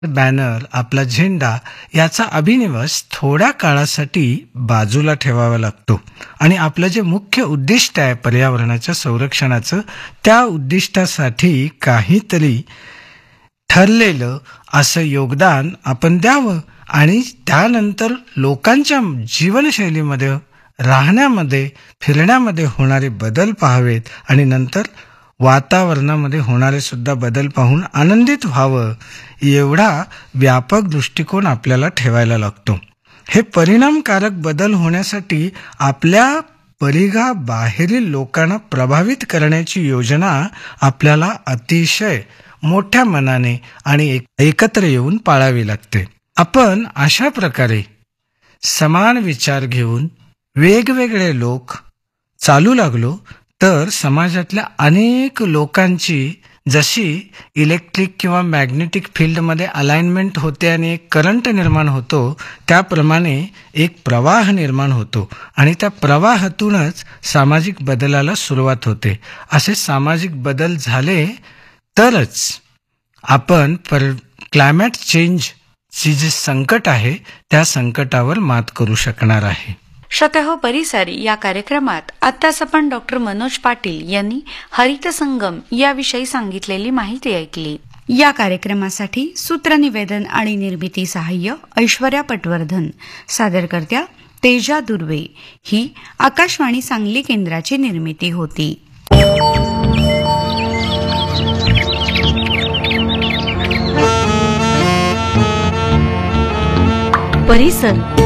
Banner, आपला झेंडा याचा अभिनिवेश थोड्या काळासाठी बाजूला ठेवावा लागतो आणि आपलं जे मुख्य उद्दिष्ट आहे पर्यावरणाच्या संरक्षणाचं, त्या उद्दिष्टासाठी काहीतरी ठरलेलं असं योगदान आपण द्यावं आणि त्यानंतर लोकांच्या जीवनशैलीमध्ये, राहण्यामध्ये, फिरण्यामध्ये होणारे बदल पाहावेत आणि नंतर वातावरणामध्ये होणारे सुद्धा बदल पाहून आनंदित व्हावं, एवढा व्यापक दृष्टिकोन आपल्याला ठेवायला लागतो. हे परिणामकारक बदल होण्यासाठी आपल्या परिघाबाहेरील लोकांना प्रभावित करण्याची योजना आपल्याला अतिशय मोठ्या मनाने आणि एकत्र येऊन पाळावी लागते. आपण अशा प्रकारे समान विचार घेऊन वेगवेगळे लोक चालू लागलो तर समाजातल्या अनेक लोकांची जशी इलेक्ट्रिक किंवा मॅग्नेटिक फील्डमध्ये अलाइनमेंट होते आणि एक करंट निर्माण होतो, त्याप्रमाणे एक प्रवाह निर्माण होतो आणि त्या प्रवाहातूनच सामाजिक बदलाला सुरुवात होते. असे सामाजिक बदल झाले तरच आपण क्लायमेट चेंजची जे संकट आहे त्या संकटावर मात करू शकणार आहे. श्रोतेहो, परिसर या कार्यक्रमात आत्ताच आपण डॉक्टर मनोज पाटील यांनी हरित संगम याविषयी सांगितलेली माहिती ऐकली. या कार्यक्रमासाठी सूत्रनिवेदन आणि निर्मिती सहाय्य ऐश्वर्या पटवर्धन, सादरकर्त्या तेजा दुर्वे. ही आकाशवाणी सांगली केंद्राची निर्मिती होती. परिसर